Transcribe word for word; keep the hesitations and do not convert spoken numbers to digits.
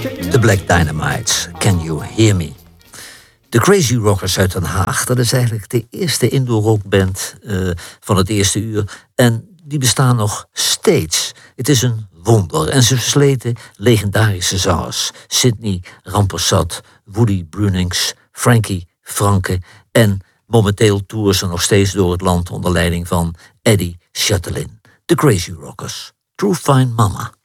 The Black Dynamites, Can You Hear Me? De Crazy Rockers uit Den Haag, dat is eigenlijk de eerste indoor-rockband uh, van het eerste uur. En die bestaan nog steeds. Het is een wonder. En ze versleten legendarische zangers. Sidney Rampersad, Woody Brunings, Frankie Franke. En momenteel toeren ze nog steeds door het land onder leiding van Eddie Chatelain. The Crazy Rockers, True Fine Mama.